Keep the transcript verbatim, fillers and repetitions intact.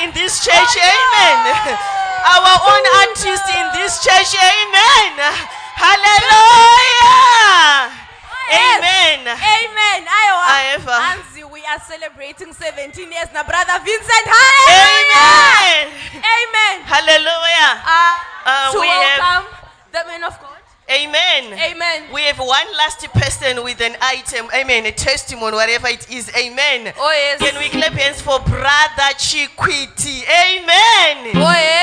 in this church. Amen. Our own artist in this church. Amen. Hallelujah. Amen. Amen. Ayefa. Anzi, we are celebrating seventeen years now, Brother Vincent. Hi. Amen. Amen. Hallelujah. Uh, Uh, to we have- welcome the man of God. Amen. Amen. We have one last person with an item. Amen. A testimony, whatever it is. Amen. Oh yes. Can we clap hands for Brother Chikwiti? Amen. Oh yes.